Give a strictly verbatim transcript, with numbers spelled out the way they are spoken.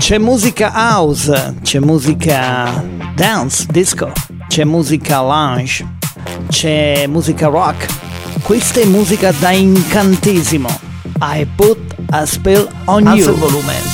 C'è musica house, c'è musica dance, disco, c'è musica lounge, c'è musica rock. Questa è musica da incantesimo. I put a spell on Alza you. il volume.